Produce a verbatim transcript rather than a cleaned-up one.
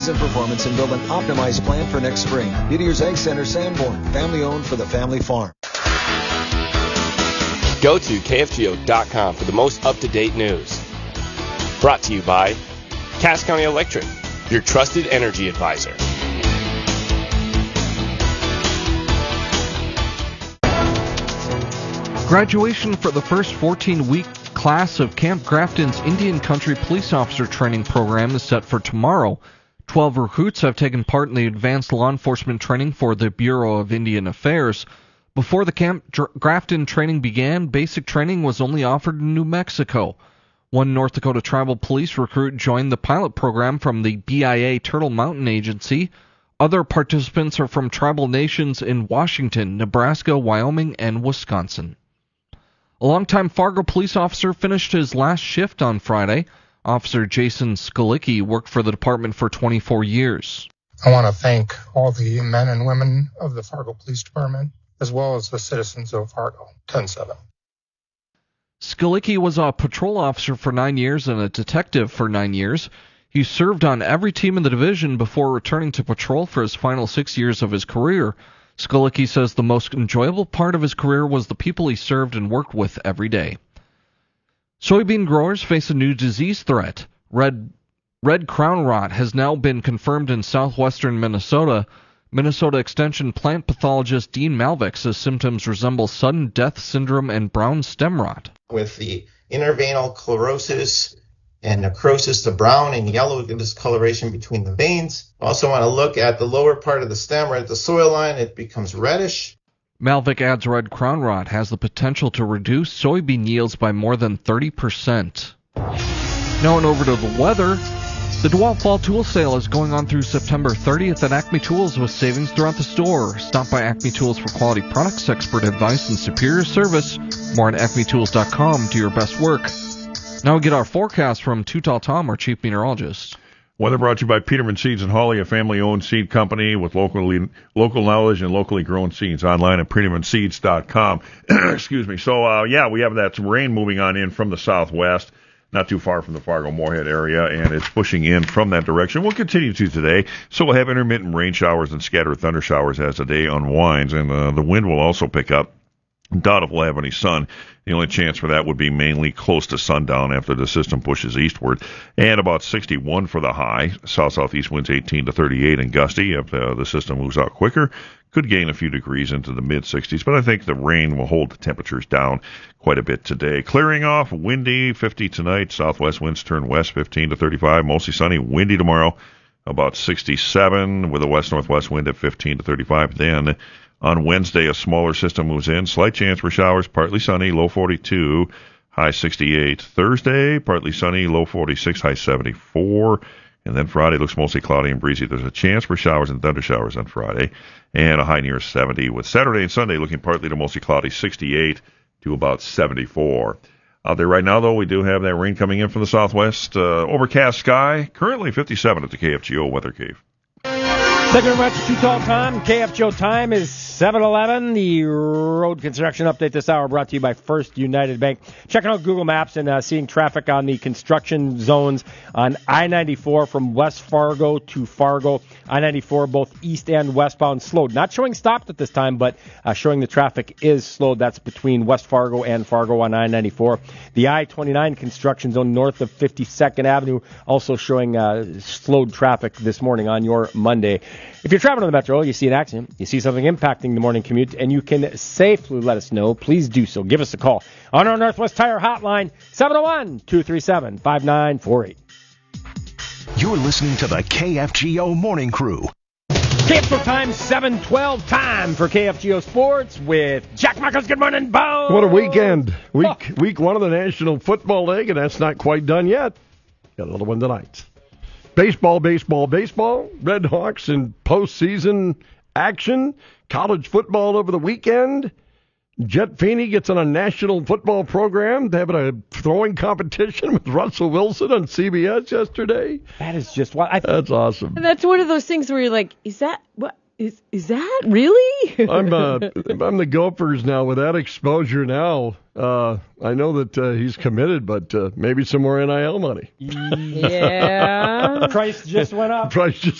and performance and build an optimized plan for next spring. Whittier's Egg Center, Sanborn, family owned for the family farm. Go to K F G O dot com for the most up-to-date news. Brought to you by Cass County Electric, your trusted energy advisor. Graduation for the first fourteen-week class of Camp Grafton's Indian Country Police Officer Training Program is set for tomorrow. Twelve recruits have taken part in the advanced law enforcement training for the Bureau of Indian Affairs. Before the Camp Grafton training began, basic training was only offered in New Mexico. One North Dakota Tribal Police recruit joined the pilot program from the B I A Turtle Mountain Agency. Other participants are from tribal nations in Washington, Nebraska, Wyoming, and Wisconsin. A longtime Fargo police officer finished his last shift on Friday. Officer Jason Skolicki worked for the department for twenty-four years. I want to thank all the men and women of the Fargo Police Department, as well as the citizens of Fargo. ten seven. Skolicki was a patrol officer for nine years and a detective for nine years. He served on every team in the division before returning to patrol for his final six years of his career. Skolicki says the most enjoyable part of his career was the people he served and worked with every day. Soybean growers face a new disease threat. Red, red crown rot has now been confirmed in southwestern Minnesota. Minnesota Extension plant pathologist Dean Malvick says symptoms resemble sudden death syndrome and brown stem rot. With the interveinal chlorosis and necrosis to brown and yellow discoloration between the veins. Also want to look at the lower part of the stem, right at the soil line. It becomes reddish. Malvick adds red crown rot has the potential to reduce soybean yields by more than thirty percent. Now and over to the weather. The DeWalt Fall Tool Sale is going on through September thirtieth at Acme Tools with savings throughout the store. Stop by Acme Tools for quality products, expert advice, and superior service. More at acme tools dot com. Do your best work. Now we get our forecast from Too Tall Tom, our chief meteorologist. Weather brought to you by Peterman Seeds in Hawley, a family-owned seed company with locally local knowledge and locally grown seeds. Online at peterman seeds dot com. Excuse me. So, uh, yeah, we have that rain moving on in from the southwest, not too far from the Fargo-Moorhead area, and it's pushing in from that direction. We'll continue to today. So we'll have intermittent rain showers and scattered thunder showers as the day unwinds, and uh, the wind will also pick up. Doubt if we'll have any sun. The only chance for that would be mainly close to sundown after the system pushes eastward. And about sixty-one for the high. South-southeast winds eighteen to thirty-eight and gusty if uh, the system moves out quicker. Could gain a few degrees into the mid-sixties, but I think the rain will hold the temperatures down quite a bit today. Clearing off, windy, fifty tonight. Southwest winds turn west, fifteen to thirty-five. Mostly sunny, windy tomorrow, about sixty-seven with a west-northwest wind at fifteen to thirty-five. Then on Wednesday, a smaller system moves in. Slight chance for showers, partly sunny, low forty-two, high sixty-eight. Thursday, partly sunny, low forty-six, high seventy-four. And then Friday looks mostly cloudy and breezy. There's a chance for showers and thunder showers on Friday, and a high near seventy, with Saturday and Sunday looking partly to mostly cloudy, sixty-eight to about seventy-four. Out there right now, though, we do have that rain coming in from the southwest. Uh, overcast sky, currently fifty-seven at the K F G O Weather Cave. Thank you very much, Too Tall Tom. K F G O time is seven eleven. The road construction update this hour brought to you by First United Bank. Checking out Google Maps and uh, seeing traffic on the construction zones on I ninety-four from West Fargo to Fargo. I ninety-four, both east and westbound, slowed. Not showing stopped at this time, but uh, showing the traffic is slowed. That's between West Fargo and Fargo on I ninety-four. The I twenty-nine construction zone north of fifty-second Avenue also showing uh, slowed traffic this morning on your Monday. If you're traveling on the Metro, you see an accident, you see something impacting the morning commute, and you can safely let us know, please do so. Give us a call on our Northwest Tire hotline, seven oh one, two three seven, five nine four eight. You're listening to the K F G O Morning Crew. K F G O time, seven twelve, time for K F G O Sports with Jack Michaels. Good morning, Bo. What a weekend. Week, oh. week one of the National Football League, and that's not quite done yet. Got another one tonight. Baseball, baseball, baseball. Red Hawks in postseason action. College football over the weekend. Jet Feeney gets on a national football program. They having a throwing competition with Russell Wilson on C B S yesterday. That is just what I. Th- That's awesome. And that's one of those things where you're like, is that what? Is is that really? I'm uh, I'm the Gophers now with that exposure now. Uh, I know that uh, he's committed, but uh, maybe some more N I L money. Yeah. Price just went up. Price just